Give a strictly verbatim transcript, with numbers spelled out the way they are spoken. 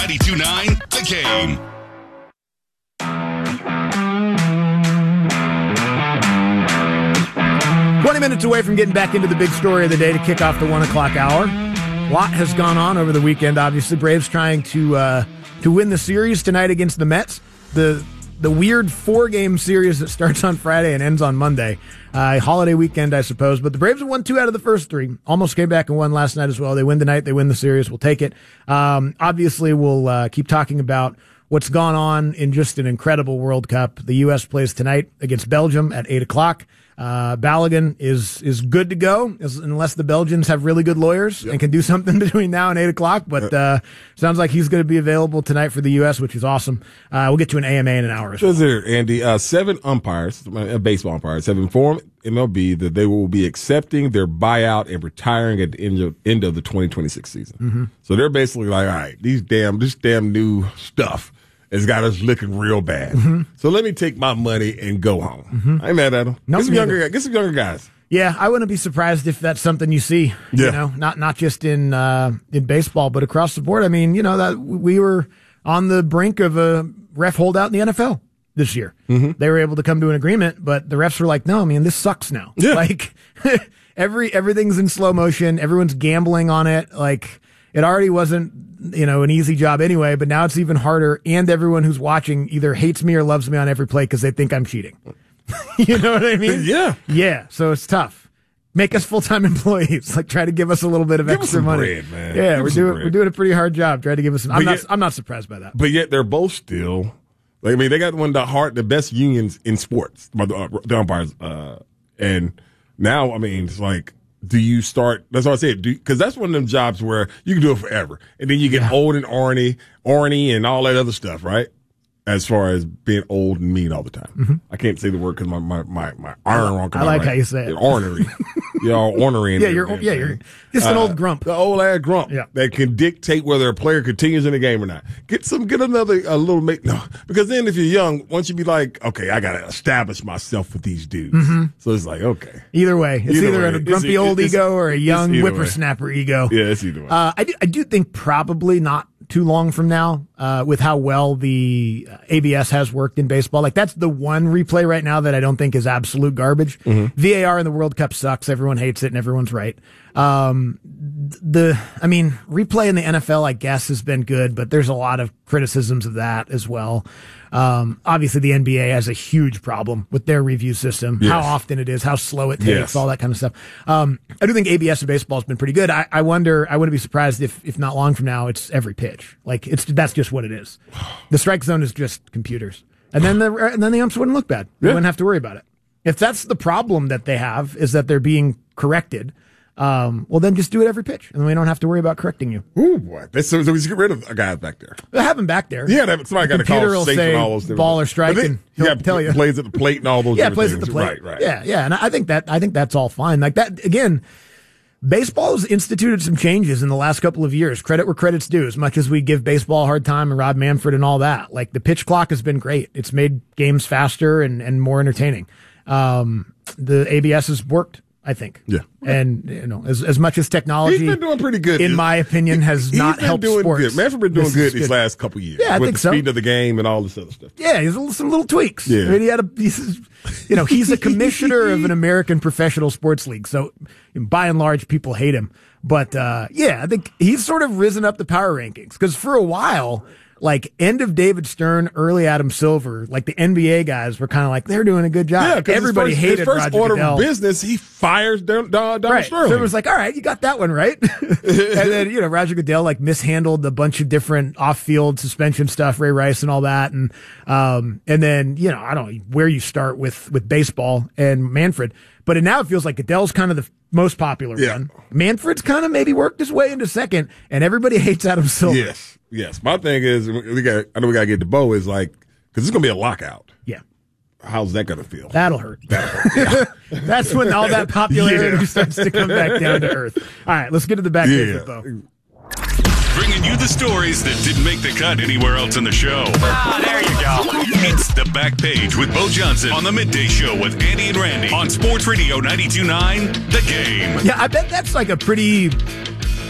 ninety-two point nine The Game. twenty minutes away from getting back into the big story of the day to kick off the one o'clock hour. A lot has gone on over the weekend, obviously. Braves trying to uh, to win the series tonight against the Mets. The the weird four-game series that starts on Friday and ends on Monday. Uh, holiday weekend, I suppose. But the Braves have won two out of the first three. Almost came back and won last night as well. They win tonight. They win the series. We'll take it. Um, obviously, we'll uh, keep talking about what's gone on in just an incredible World Cup. The U S plays tonight against Belgium at eight o'clock. Uh, Balogun is is good to go, as, unless the Belgians have really good lawyers yep. and can do something between now and eight o'clock. But uh, sounds like he's going to be available tonight for the U S, which is awesome. Uh, we'll get to an A M A in an hour or so. There, Andy, uh, seven umpires, uh, baseball umpires, have informed M L B that they will be accepting their buyout and retiring at the end of, end of the twenty twenty-six season. Mm-hmm. So they're basically like, all right, these damn, this damn new stuff has got us looking real bad. Mm-hmm. So let me take my money and go home. Mm-hmm. I ain't mad at them. Nope, get some younger guys. Get some younger guys. Yeah, I wouldn't be surprised if that's something you see. Yeah. You know, not not just in uh, in baseball, but across the board. I mean, you know, that we were on the brink of a ref holdout in the N F L this year. Mm-hmm. They were able to come to an agreement, but the refs were like, "No, I mean, this sucks now." Yeah. Like every everything's in slow motion. Everyone's gambling on it. Like it already wasn't, you know, an easy job anyway, but now it's even harder. And everyone who's watching either hates me or loves me on every play because they think I'm cheating. You know what I mean? Yeah. Yeah. So it's tough. Make us full-time employees. Like try to give us a little bit of give extra us some money. Bread, man. Yeah, give we're doing bread. we're doing a pretty hard job trying to give us some. I'm not, I'm not surprised by that. But yet they're both still. Like, I mean, they got one of the hard, the best unions in sports, the, the umpires, uh, and now, I mean, it's like. Do you start, that's what I said, because that's one of them jobs where you can do it forever. And then you get yeah. old and orny, orny and all that other stuff, right? As far as being old and mean all the time. Mm-hmm. I can't say the word because my, my, my, my iron won't come I out. I like right. how you say it. Ornery. You're all ornery. Yeah, you're, yeah, you're just an uh, old grump. The old ass grump yeah. that can dictate whether a player continues in the game or not. Get some, get another, a little, mate. No, because then if you're young, once you be like, okay, I got to establish myself with these dudes. Mm-hmm. So it's like, okay. Either way. It's either, either way. a grumpy it's, old it's, ego or a young whippersnapper way. ego. Yeah, it's either way. Uh, I do, I do think probably not too long from now, uh, with how well the A B S has worked in baseball. Like that's the one replay right now that I don't think is absolute garbage. Mm-hmm. V A R in the World Cup sucks. Everyone hates it and everyone's right. Um, the, I mean, replay in the N F L, I guess, has been good, but there's a lot of criticisms of that as well. Um, obviously the N B A has a huge problem with their review system, yes. how often it is, how slow it takes, yes. all that kind of stuff. Um, I do think A B S in baseball has been pretty good. I, I wonder, I wouldn't be surprised if, if not long from now, it's every pitch. Like it's, that's just what it is. The strike zone is just computers. And then the, and then the umps wouldn't look bad. They yeah. wouldn't have to worry about it. If that's the problem that they have, is that they're being corrected, Um, well, then just do it every pitch, and we don't have to worry about correcting you. Ooh, boy. That's, so, so we just get rid of a guy back there. They have him back there. Yeah, that, somebody got to call safe and all those different ball or strike, and he'll yeah, tell you. Plays at the plate and all those yeah, different plays things. at the plate. Right, right. Yeah, yeah, and I think that I think that's all fine. Like that, again, baseball has instituted some changes in the last couple of years. Credit where credit's due, as much as we give baseball a hard time and Rob Manfred and all that. Like the pitch clock has been great. It's made games faster and, and more entertaining. Um, the A B S has worked. I think. Yeah. And, you know, as as much as technology, he's been doing pretty good. In my opinion, has he's not been helped doing sports. Good. Manfred been doing this good these good. last couple of years. Yeah, I with think the so. speed of the game and all this other stuff. Yeah, he's some little tweaks. Yeah. I mean, he had a, he's, you know, he's a commissioner of an American professional sports league. So by and large, people hate him. But, uh, yeah, I think he's sort of risen up the power rankings because for a while, like end of David Stern, early Adam Silver, like the N B A guys were kind of like they're doing a good job. Yeah, everybody his first, hated his first Roger order Goodell. of business. He fires Don, Don, Don right. Sterling. So it was like, all right, you got that one right. And then you know Roger Goodell like mishandled a bunch of different off-field suspension stuff, Ray Rice and all that, and um and then you know I don't know where you start with with baseball and Manfred, but it, now it feels like Goodell's kind of the most popular yeah. one. Manfred's kind of maybe worked his way into second, and everybody hates Adam Silver. Yes. Yes, my thing is we got. I know we got to get to Bo is like because it's gonna be a lockout. Yeah, how's that gonna feel? That'll hurt. That'll hurt. Yeah. That's when all that popularity yeah. starts to come back down to earth. All right, let's get to the back yeah. page with Bo. Bringing you the stories that didn't make the cut anywhere else in the show. Ah, there you go. It's the back page with Bo Johnson on the midday show with Andy and Randy on Sports Radio ninety-two point nine The Game. Yeah, I bet that's like a pretty